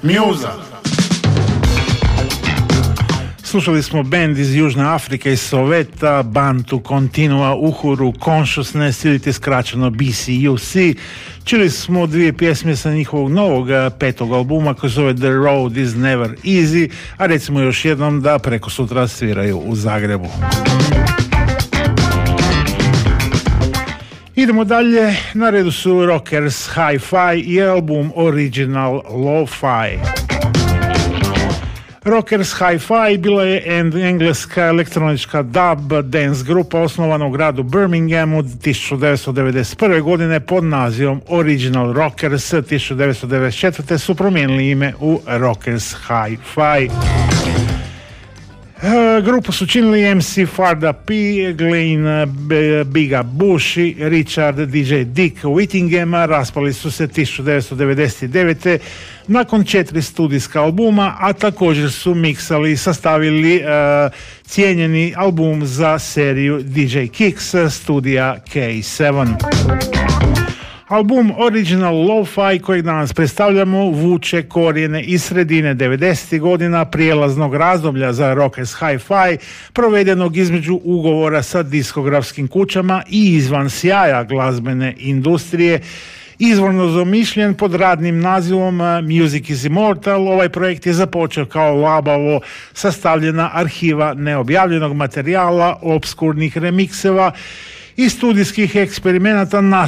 Muza. Slušali smo band iz Južne Afrike i Soveta, Bantu Continua, Uhuru Consciousness ili skraćeno BCUC. Čuli smo dvije pjesme sa njihovog novog petog albuma koji se zove The Road is Never Easy, a recimo još jednom da preko sutra sviraju u Zagrebu. Idemo dalje, na redu su Rockers Hi-Fi i album Original Lo-Fi. Rockers Hi-Fi bila je engleska elektronička dub dance grupa osnovana u gradu Birminghamu 1991. godine pod nazivom Original Rockers. 1994. su promijenili ime u Rockers Hi-Fi. Grupu su činili MC Farda P, Glenn Biga Bush i Richard DJ Dick Whittingham. Raspali su se 1999. nakon 4 studijska albuma, a također su miksali i sastavili cijenjeni album za seriju DJ Kicks studija K7. Album Original Lo-Fi kojeg danas predstavljamo vuče korijene iz sredine 90. godina prijelaznog razdoblja za Rockers Hi-Fi provedenog između ugovora sa diskografskim kućama i izvan sjaja glazbene industrije. Izvorno zamišljen pod radnim nazivom Music is Immortal, ovaj projekt je započeo kao labavo sastavljena arhiva neobjavljenog materijala, opskurnih remikseva i studijskih eksperimenata